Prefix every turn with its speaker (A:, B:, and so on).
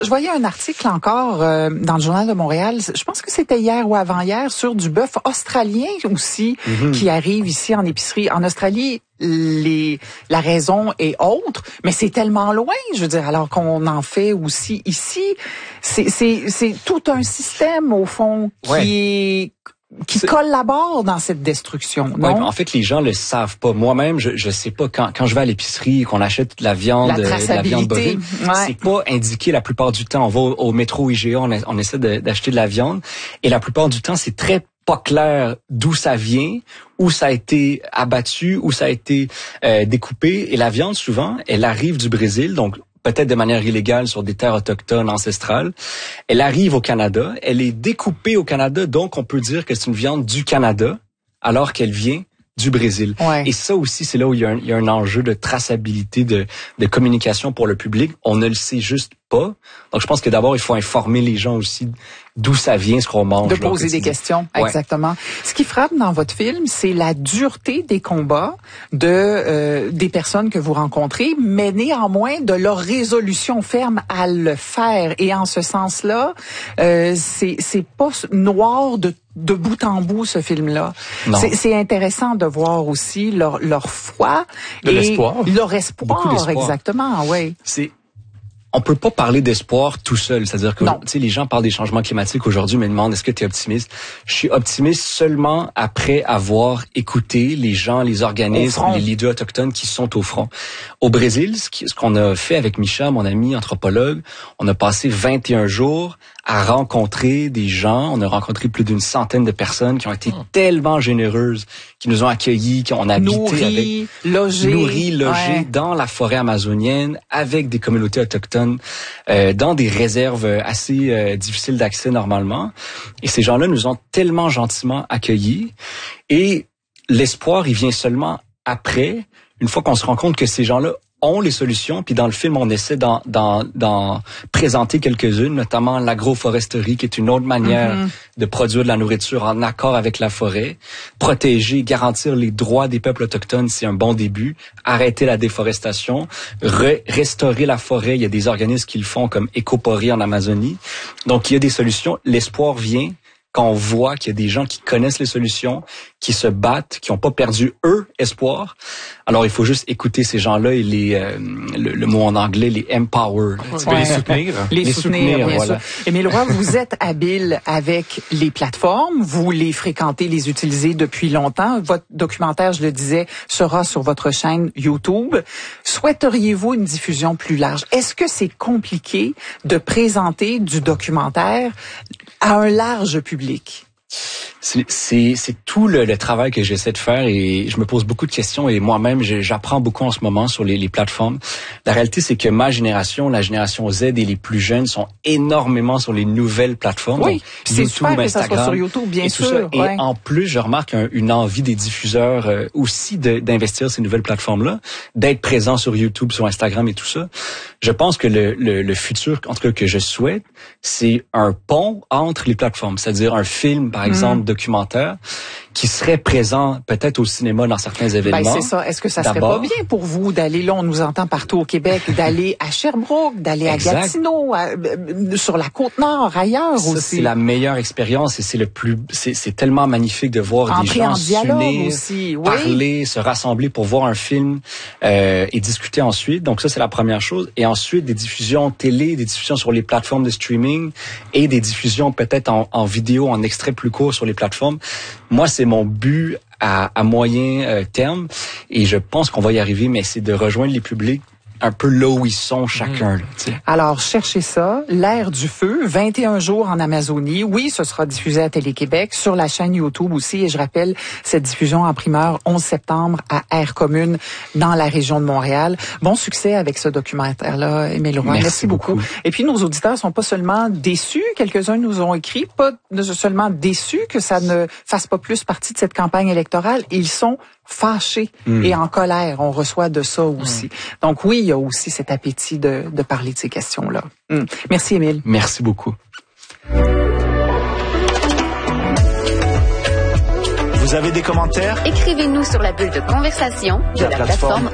A: Je voyais un article encore dans le Journal de Montréal, je pense que c'était hier ou avant-hier, sur du bœuf australien aussi qui arrive ici en épicerie. En Australie, la raison est autre, mais c'est tellement loin, je veux dire, alors qu'on en fait aussi ici. C'est tout un système, au fond, qui collabore dans cette destruction, non?
B: Ouais, en fait, les gens le savent pas. Moi-même, je sais pas, quand je vais à l'épicerie et qu'on achète de la viande, de la viande bovine, c'est pas indiqué la plupart du temps. On va au métro IGA, on essaie d'acheter de la viande, et la plupart du temps, c'est très pas clair d'où ça vient, où ça a été abattu, où ça a été découpé. Et la viande, souvent, elle arrive du Brésil, donc peut-être de manière illégale sur des terres autochtones ancestrales. Elle arrive au Canada, elle est découpée au Canada, donc on peut dire que c'est une viande du Canada, alors qu'elle vient du Brésil.
A: Ouais.
B: Et ça aussi, c'est là où il y a un enjeu de traçabilité, de communication pour le public. On ne le sait juste pas. Donc, je pense que d'abord, il faut informer les gens aussi d'où ça vient, ce qu'on mange.
A: De poser des questions, exactement. Ce qui frappe dans votre film, c'est la dureté des combats des personnes que vous rencontrez, mais néanmoins de leur résolution ferme à le faire. Et en ce sens-là, c'est pas noir de bout en bout, ce film-là. C'est intéressant de voir aussi leur foi
B: et l'espoir.
A: Leur espoir, exactement, oui.
B: On peut pas parler d'espoir tout seul. C'est-à-dire que, tu sais, les gens parlent des changements climatiques aujourd'hui, me demandent est-ce que tu es optimiste? Je suis optimiste seulement après avoir écouté les gens, les organismes, les leaders autochtones qui sont au front. Au Brésil, ce qu'on a fait avec Micha, mon ami anthropologue, on a passé 21 jours à rencontrer des gens. On a rencontré plus d'une centaine de personnes qui ont été tellement généreuses, qui nous ont accueillis, qui ont habité nourris, logés dans la forêt amazonienne avec des communautés autochtones, dans des réserves assez difficiles d'accès normalement. Et ces gens-là nous ont tellement gentiment accueillis. Et l'espoir, il vient seulement après, une fois qu'on se rend compte que ces gens-là ont les solutions, puis dans le film, on essaie d'en présenter quelques-unes, notamment l'agroforesterie, qui est une autre manière de produire de la nourriture en accord avec la forêt. Protéger, garantir les droits des peuples autochtones, c'est un bon début. Arrêter la déforestation, restaurer la forêt. Il y a des organismes qui le font, comme Écopori en Amazonie. Donc, il y a des solutions. L'espoir vient quand on voit qu'il y a des gens qui connaissent les solutions, qui se battent, qui n'ont pas perdu, eux, espoir. Alors, il faut juste écouter ces gens-là et le mot en anglais, les empower.
C: Les soutenir.
A: Les soutenir, bien sûr. Émile Roy, vous êtes habile avec les plateformes. Vous les fréquentez, les utilisez depuis longtemps. Votre documentaire, je le disais, sera sur votre chaîne YouTube. Souhaiteriez-vous une diffusion plus large? Est-ce que c'est compliqué de présenter du documentaire à un large public?
B: C'est tout le travail que j'essaie de faire, et je me pose beaucoup de questions, et moi-même j'apprends beaucoup en ce moment sur les plateformes. La réalité, c'est que ma génération, la génération Z et les plus jeunes sont énormément sur les nouvelles plateformes.
A: Oui, c'est super que ça soit sur YouTube, bien sûr.
B: Et en plus, je remarque une envie des diffuseurs aussi d'investir ces nouvelles plateformes-là, d'être présents sur YouTube, sur Instagram et tout ça. Je pense que le futur, en tout cas que je souhaite, c'est un pont entre les plateformes, c'est-à-dire un film, par exemple, documentaire, qui serait présent peut-être au cinéma dans certains événements.
A: Ben c'est ça. Est-ce que ça serait pas bien pour vous d'aller, là on nous entend partout au Québec, d'aller à Sherbrooke, d'aller à Gatineau, sur la Côte-Nord, ailleurs
B: ça,
A: aussi?
B: C'est la meilleure expérience, et c'est tellement magnifique de voir des gens s'unir, parler, se rassembler pour voir un film et discuter ensuite. Donc ça, c'est la première chose. Et ensuite, des diffusions télé, des diffusions sur les plateformes de streaming et des diffusions peut-être en vidéo, en extrait plus court sur les plateformes. Moi, c'est mon but à moyen terme, et je pense qu'on va y arriver, mais c'est de rejoindre les publics un peu là où ils sont chacun. Là,
A: alors, cherchez ça, L'Air du Feu, 21 jours en Amazonie. Oui, ce sera diffusé à Télé-Québec, sur la chaîne YouTube aussi. Et je rappelle, cette diffusion en primeur 11 septembre à Air Commune, dans la région de Montréal. Bon succès avec ce documentaire-là, Émile Roy. Merci beaucoup. Et puis, nos auditeurs sont pas seulement déçus, quelques-uns nous ont écrit, pas seulement déçus que ça ne fasse pas plus partie de cette campagne électorale, ils sont fâchés et en colère. On reçoit de ça aussi. Donc oui, il y a aussi cet appétit de parler de ces questions-là. Merci, Émile.
B: Merci beaucoup.
D: Vous avez des commentaires?
E: Écrivez-nous sur la bulle de conversation de la plateforme